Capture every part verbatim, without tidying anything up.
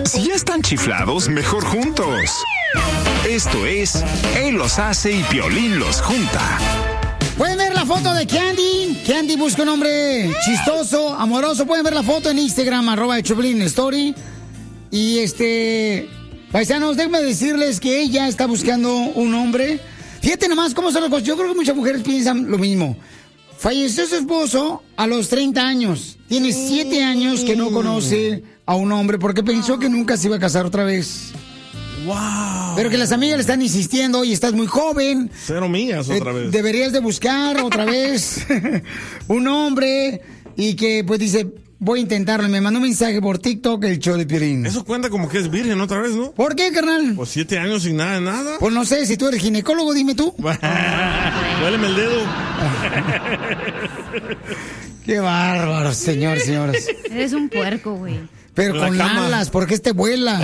Si ya están chiflados, mejor juntos. Esto es Él los hace y Piolín los junta. Pueden ver la foto de Candy. Candy busca un hombre chistoso, amoroso. Pueden ver la foto en Instagram, arroba de Choplin Story. Y este, paisanos, déjenme decirles que ella está buscando un hombre. Fíjate nomás cómo son las cosas. Yo creo que muchas mujeres piensan lo mismo. Falleció su esposo a los treinta años. Tiene siete años que no conoce a un hombre porque pensó que nunca se iba a casar otra vez. Wow. Pero que las amigas le están insistiendo, oye, estás muy joven. Cero millas otra eh, vez. Deberías de buscar otra vez un hombre. Y que pues dice, voy a intentarlo. Me mandó un mensaje por TikTok, el show de Piolín. Eso cuenta como que es virgen otra vez, ¿no? ¿Por qué, carnal? Pues siete años sin nada de nada. Pues no sé, si tú eres ginecólogo, dime tú. Huéleme el dedo. Qué bárbaro, señores, señores. Eres un puerco, güey. Pero con cama. alas, porque este vuela.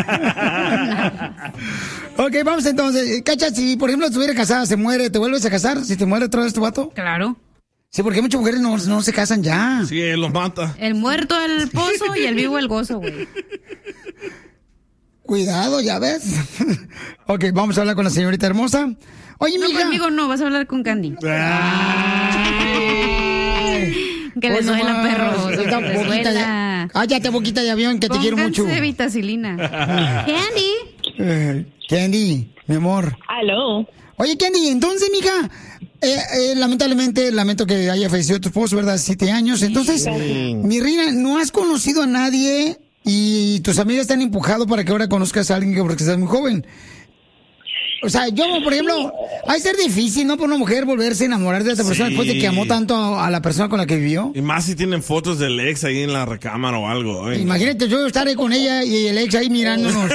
Ok, vamos entonces. Cacha, si por ejemplo estuviera casada, se muere, ¿te vuelves a casar? Si te muere otra vez tu vato. Claro. Sí, porque muchas mujeres no, no se casan ya. Sí, él los mata. El muerto el pozo y el vivo el gozo, güey. Cuidado, ya ves. Ok, vamos a hablar con la señorita hermosa. Oye, no, mija. conmigo no, vas a hablar con Candy. Que les Pues duela, nomás, perros. esta Les boquita duela. ya- Cállate, boquita de avión, que te quiero mucho. Pónganse vitacilina. Candy. Eh, Candy, mi amor. Aló. Oye, Candy, entonces, mija, eh, eh, lamentablemente, lamento que haya fallecido tu esposo, ¿verdad? Siete años. Entonces, Sí. mi reina, ¿no has conocido a nadie y tus amigas te han empujado para que ahora conozcas a alguien que porque estás muy joven? O sea, yo, por ejemplo, ha de ser difícil, ¿no? Para una mujer volverse a enamorar de esa persona Sí. después de que amó tanto a, a la persona con la que vivió. Y más si tienen fotos del ex ahí en la recámara o algo. Ay, Imagínate yo estar ahí con ella y el ex ahí mirándonos.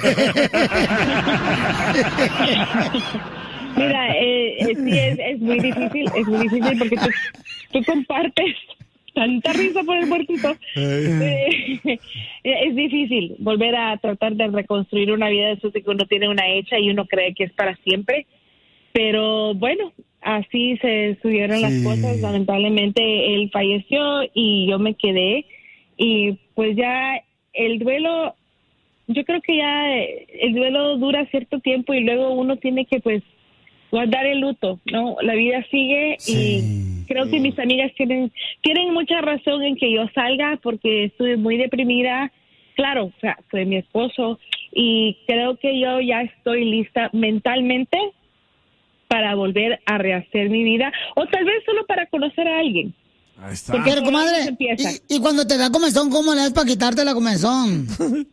Mira, eh, eh, sí, es, es muy difícil, es muy difícil porque tú, tú compartes tanta risa por el muertito. Eh, es difícil volver a tratar de reconstruir una vida después de que uno tiene una hecha y uno cree que es para siempre. Pero bueno, así se subieron las cosas. Lamentablemente él falleció y yo me quedé. Y pues ya el duelo, yo creo que ya el duelo dura cierto tiempo y luego uno tiene que pues guardar el luto, ¿no? La vida sigue y creo que mis amigas tienen tienen mucha razón en que yo salga porque estuve muy deprimida. Claro, o sea, fue mi esposo y creo que yo ya estoy lista mentalmente para volver a rehacer mi vida o tal vez solo para conocer a alguien. Ahí está. Pero, comadre, y, y cuando te da comezón, ¿cómo le das para quitarte la comezón?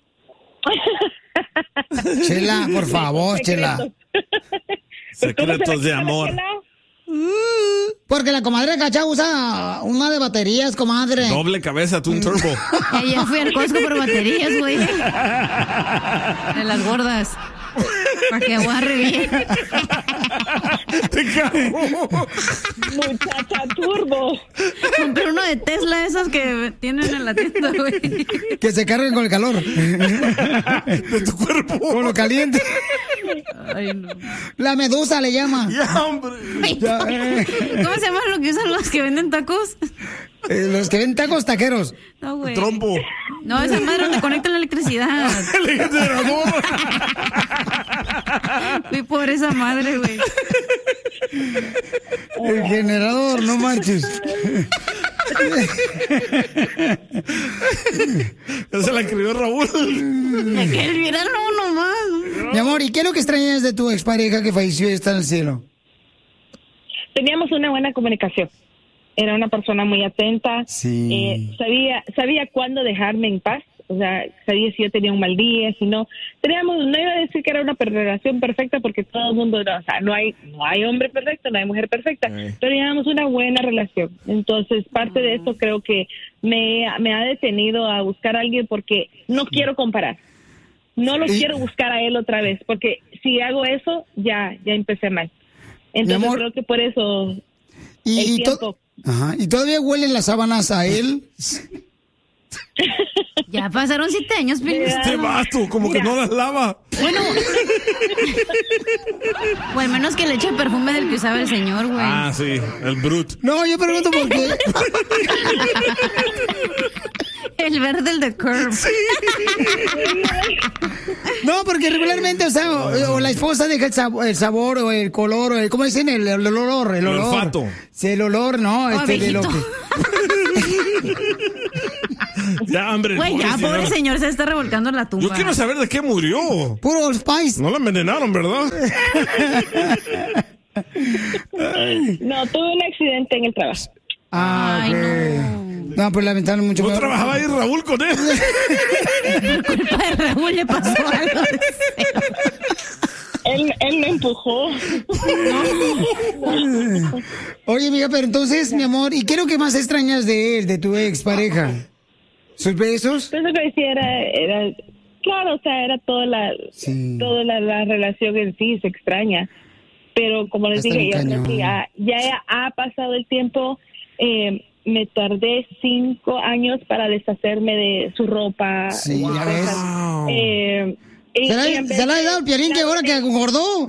Chela, por favor, Chela. Secretos de amor. Porque la comadre Cacha usa una de baterías, comadre. Doble cabeza, Twin Turbo. Ayer fui al Costco por baterías, güey. De las gordas. Para que aguarre bien. Te cago. Muchacha turbo. Compré uno de Tesla, esos que tienen en la tienda, güey. Que se carguen con el calor. De tu cuerpo. Con lo caliente. Ay, no. La medusa le llama. Ya, hombre. Ya, eh. ¿Cómo se llama lo que usan los que venden tacos? Eh, los que ven tacos taqueros. No, güey. Trompo. No, esa madre donde conectan la electricidad. El generador. Fui por esa madre, güey. El generador, no manches. Esa la escribió Raúl. Que el verano nomás. Mi amor, ¿y qué es lo que extrañas de tu expareja que falleció y está en el cielo? Teníamos una buena comunicación. Era una persona muy atenta. Sí. Eh, sabía sabía cuándo dejarme en paz. O sea, sabía si yo tenía un mal día, si no. Teníamos, no iba a decir que era una relación perfecta porque todo el mundo, no, o sea, no hay, no hay hombre perfecto, no hay mujer perfecta. Sí. Pero teníamos una buena relación. Entonces, parte de eso creo que me, me ha detenido a buscar a alguien porque no quiero comparar. No lo Y- quiero buscar a él otra vez porque si hago eso, ya, ya empecé mal. Entonces, amor, creo que por eso Y, el y to- tiempo. Ajá, ¿y todavía huelen las sábanas a él? Ya pasaron siete años, Piolín. Este vato, como que no las lava. Bueno. O al menos que le eche perfume del que usaba el señor, güey. Ah, sí, el brut. No, yo pregunto por qué. El verde, el de Curve. Sí. No, porque regularmente, o sea, o, o la esposa deja el sabor, el sabor o el color, o el, ¿cómo dicen? El, el olor, el, el olor. olfato. Sí, el olor, ¿no? Oh, este, de lo que... Ya, hombre. Güey, ya, señor. pobre señor, se está revolcando en la tumba. Yo quiero saber de qué murió. Puro Spice. No la envenenaron, ¿verdad? No, tuve un accidente en el trabajo. Ah, Ay, okay. No. No, pues lamentable mucho. ¿No trabajaba ahí Raúl con él? Por culpa de Raúl le pasó algo. Él, él me empujó. Oye, amiga, pero entonces, mi amor, ¿y qué es lo que más extrañas de él, de tu ex pareja? ¿Sus besos? Pues lo que decía era, era, claro, o sea, era toda la, Sí. toda la, la relación en sí, se extraña. Pero como les Está dije, bien yo creo cañón. que ya, ya ha pasado el tiempo. Eh, me tardé cinco años para deshacerme de su ropa. Sí, sus ya ves. cosas. Eh, y- ¿Se la, y en vez se la ha de- dado el Piolín que ahora que engordó?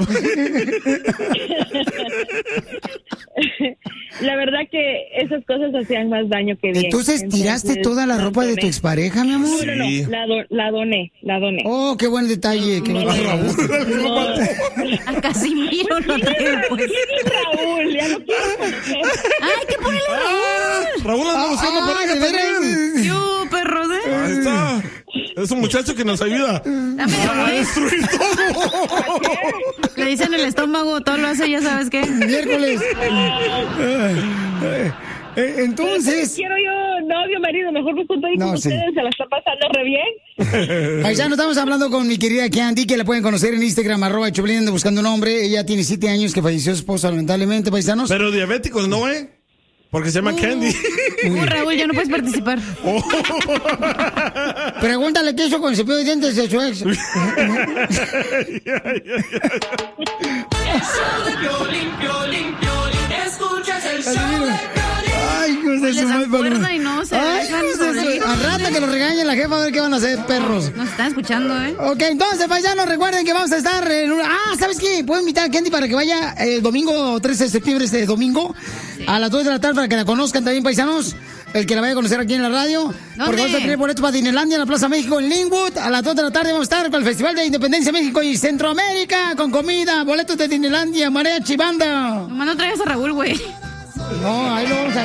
La verdad que esas cosas hacían más daño que bien. Entonces, ¿tiraste toda la ropa de tu expareja, mi amor? No, no, no, Sí. la, do- la doné, la doné. Oh, qué buen detalle. Qué buen detalle. No, A Casimiro lo trae pues. Raúl, ya no quiero conocer. ¡Ay, qué ponele a Raúl! Raúl anda buscando Ah, pareja de veras. también. Yo, perros, ¿eh? Ahí está. Es un muchacho que nos ayuda Dame, a güey. destruir todo. Le dicen el estómago, todo lo hace, ya sabes qué. Miércoles. Eh, eh, Entonces, Quiero yo novio, marido, mejor me junto ahí No, con sí. ustedes, se la está pasando re bien. ahí ya nos estamos hablando con mi querida Candy, que la pueden conocer en Instagram, arroba Choplin, buscando un hombre. Ella tiene siete años que falleció su esposa, lamentablemente, paisanos. Pero diabéticos no, ¿eh? Porque se llama Candy. Uh, Raúl, ya no puedes participar. Pregúntale qué hizo con el cepillo de dientes de su ex. Ay, hijos de Les su madre, acuerda padre. y no se Ay, dejan hijos de su- solitos. Al rato que lo regañe la jefa a ver qué van a hacer, perros. Nos están escuchando, ¿eh? Ok, entonces, paisanos, recuerden que vamos a estar en una... Ah, ¿sabes qué? Puedo invitar a Candy para que vaya el domingo trece de septiembre, este domingo, a las dos de la tarde, para que la conozcan también, paisanos. El que la vaya a conocer aquí en la radio. Porque vamos a tener boletos para Disneylandia en la Plaza México en Linwood. A las dos de la tarde vamos a estar con el Festival de Independencia México y Centroamérica, con comida, boletos de Disneylandia, mariachi, banda. Nomás no traigas a Raúl, güey. No, ahí lo vamos a...